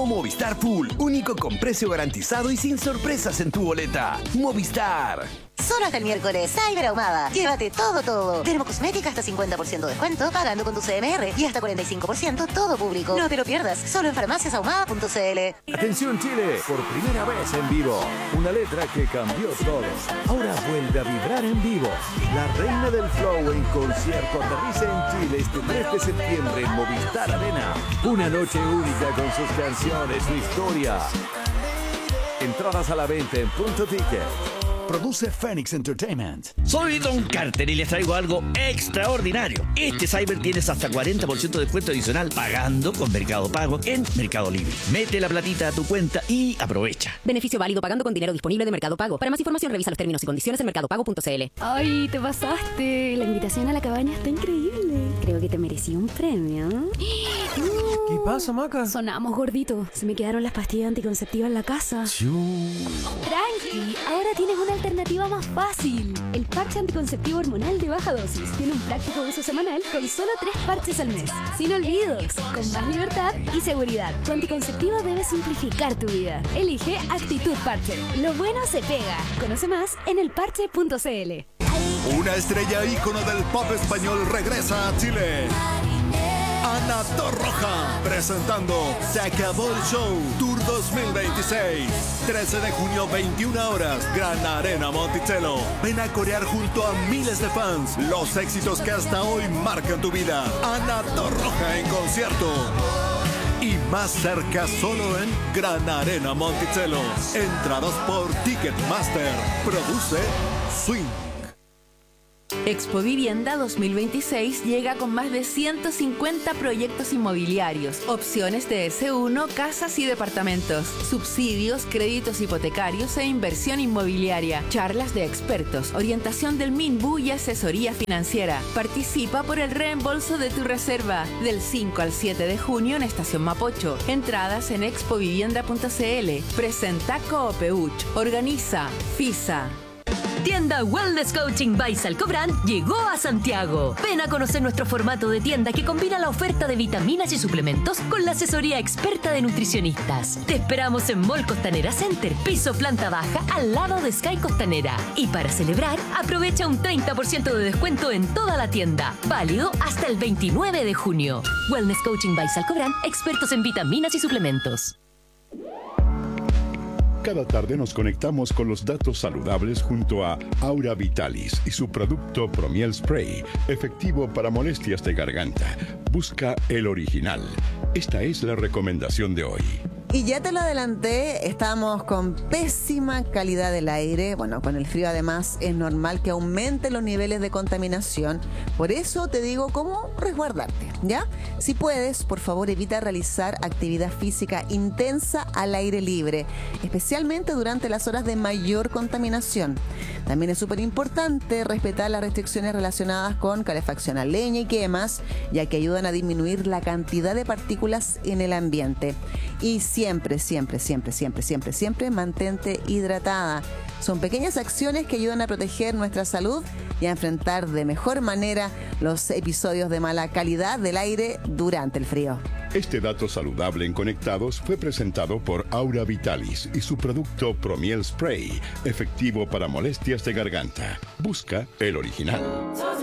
Llegó Movistar Full, único con precio garantizado y sin sorpresas en tu boleta. Movistar. Solo hasta el miércoles, Cyber Ahumada. Llévate todo. Dermocosmética hasta 50% de descuento, pagando con tu CMR y hasta 45% todo público. No te lo pierdas, solo en farmaciasahumada.cl. Atención Chile, por primera vez en vivo. Una letra que cambió todo. Ahora vuelve a vibrar en vivo. La reina del flow en concierto aterriza en Chile este 3 de septiembre en Movistar Arena. Una noche única con sus canciones, su historia. Entradas a la venta en Punto Ticket. Produce Phoenix Entertainment. Soy Don Carter y les traigo algo extraordinario. Este Cyber tienes hasta 40% de descuento adicional pagando con Mercado Pago en Mercado Libre. Mete la platita a tu cuenta y aprovecha. Beneficio válido pagando con dinero disponible de Mercado Pago. Para más información revisa los términos y condiciones en mercadopago.cl. Ay, te pasaste. La invitación a la cabaña está increíble. Creo que te merecí un premio. ¿Qué pasa, Maca? Sonamos, gordito. Se me quedaron las pastillas anticonceptivas en la casa. Tranqui, ahora tienes una alternativa más fácil. El parche anticonceptivo hormonal de baja dosis. Tiene un práctico uso semanal con solo 3 parches al mes. Sin olvidos, con más libertad y seguridad. Tu anticonceptivo debe simplificar tu vida. Elige Actitud Parche. Lo bueno se pega. Conoce más en elparche.cl. Una estrella ícono del pop español regresa a Chile. Ana Torroja, presentando Se Acabó el Show Tour 2026. 13 de junio, 21 horas, Gran Arena Monticello. Ven a corear junto a miles de fans los éxitos que hasta hoy marcan tu vida. Ana Torroja en concierto. Y más cerca solo en Gran Arena Monticello. Entradas por Ticketmaster. Produce Swing. Expo Vivienda 2026 llega con más de 150 proyectos inmobiliarios, opciones de S1, casas y departamentos, subsidios, créditos hipotecarios e inversión inmobiliaria, charlas de expertos, orientación del MINBU y asesoría financiera. Participa por el reembolso de tu reserva del 5 al 7 de junio en Estación Mapocho. Entradas en expovivienda.cl. Presenta Coopeuch. Organiza FISA. Tienda Wellness Coaching by Salcobrand llegó a Santiago. Ven a conocer nuestro formato de tienda que combina la oferta de vitaminas y suplementos con la asesoría experta de nutricionistas. Te esperamos en Mall Costanera Center, piso planta baja al lado de Sky Costanera. Y para celebrar, aprovecha un 30% de descuento en toda la tienda. Válido hasta el 29 de junio. Wellness Coaching by Salcobrand, expertos en vitaminas y suplementos. Cada tarde nos conectamos con los datos saludables junto a Aura Vitalis y su producto Promiel Spray, efectivo para molestias de garganta. Busca el original. Esta es la recomendación de hoy. Y ya te lo adelanté, estamos con pésima calidad del aire. Bueno, con el frío además es normal que aumente los niveles de contaminación. Por eso te digo cómo resguardarte, ¿ya? Si puedes, por favor, evita realizar actividad física intensa al aire libre, especialmente durante las horas de mayor contaminación. También es súper importante respetar las restricciones relacionadas con calefacción a leña y quemas, ya que ayudan a disminuir la cantidad de partículas en el ambiente. Y siempre mantente hidratada. Son pequeñas acciones que ayudan a proteger nuestra salud y a enfrentar de mejor manera los episodios de mala calidad del aire durante el frío. Este dato saludable en Conectados fue presentado por Aura Vitalis y su producto Promiel Spray, efectivo para molestias de garganta. Busca el original.